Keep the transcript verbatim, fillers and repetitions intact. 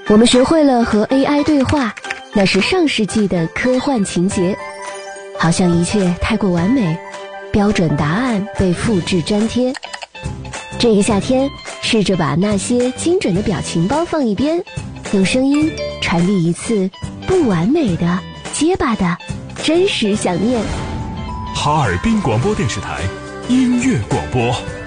我们学会了和 A I 对话，那是上世纪的科幻情节。好像一切太过完美，标准答案被复制粘贴。这个夏天，试着把那些精准的表情包放一边，用声音传递一次不完美的、结巴的真实想念。 哈尔滨广播电视台音乐广播。